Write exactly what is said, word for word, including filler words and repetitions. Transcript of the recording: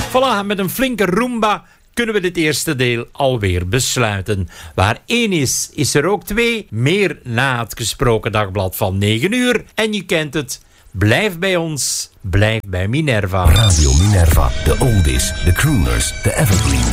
Voilà, met een flinke rumba kunnen we dit eerste deel alweer besluiten. Waar één is, is er ook twee. Meer na het gesproken dagblad van negen uur. En je kent het. Blijf bij ons. Blijf bij Minerva. Radio Minerva. De oldies, de crooners, de evergreens.